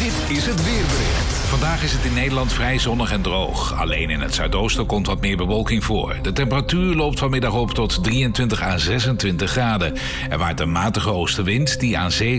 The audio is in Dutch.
Dit is het weerbericht. Vandaag is het in Nederland vrij zonnig en droog. Alleen in het zuidoosten komt wat meer bewolking voor. De temperatuur loopt vanmiddag op tot 23 à 26 graden. Er waait een matige oostenwind die aan zee